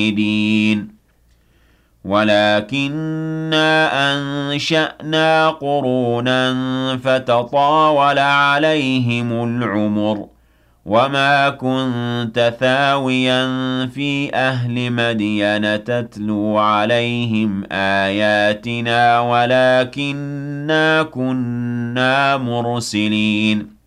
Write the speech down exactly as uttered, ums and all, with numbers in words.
ولكنّا أنشأنا قُرُونًا فَتَطَاوَلَ عَلَيْهِمُ الْعُمُرُ وَمَا كُنتَ ثَاوِيًا فِي أَهْلِ مَدْيَنَ تَتْلُو عَلَيْهِمْ آيَاتِنَا وَلَكِنَّا كُنَّا مُرْسِلِينَ